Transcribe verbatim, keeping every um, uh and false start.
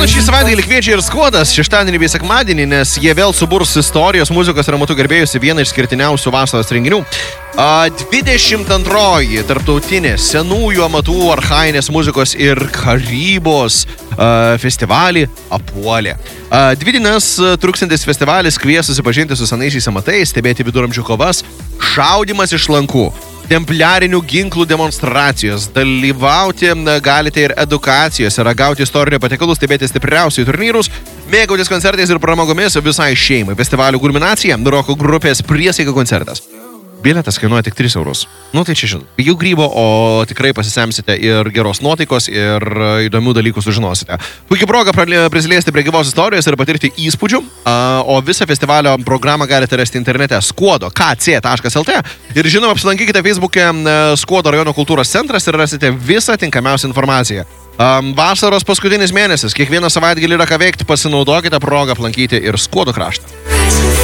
šį savaitgalį kviečia ir Skuodas šeštadienį bei sekmadienį, nes jie vėl suburs istorijos, muzikos ir amatų gerbėjus į vieną iš skirtiniausių vasaros renginių. dvidešimt antroji tarptautinė senųjų amatų, archainės muzikos ir karybos a, festivalį apuolė. A, dvi dienas truksiantis festivalis kvies susipažinti su senaisiais amatais, stebėti viduramžių kovas, šaudimas iš lankų, templiarinių ginklų demonstracijos, dalyvauti galite ir edukacijose, ragauti istorinio patiekalų, stebėti stipriausiai turnyrus, mėgautis koncertais ir pramogomis visai šeimai. Festivalio kulminacija – roko grupės Priesaika koncertas. Bilietas kainuoja tik tris eurus. Nu tai čia žinot, pigiau grybo, o tikrai pasisemsite ir geros nuotaikos, ir įdomių dalykų sužinosite. Puikia proga prisiliesti prie gyvos istorijos ir patirti įspūdžių, o visą festivalio programą galite rasti internete skuodo k c taškas l t ir žinoma, apsilankykite Facebook'e Skuodo rajono kultūros centras ir rasite visą tinkamiausią informaciją. Vasaros paskutinis mėnesis, kiekvieną savaitgalį yra ką veikti, pasinaudokite progą aplankyti ir Skuodo kraštą.